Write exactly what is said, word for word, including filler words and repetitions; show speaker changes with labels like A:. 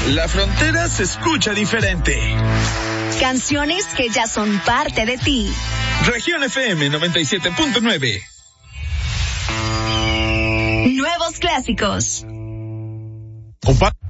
A: La frontera se escucha diferente.
B: Canciones que ya son parte de ti.
A: Región F M noventa y siete punto nueve.
B: Nuevos clásicos.
A: Compa-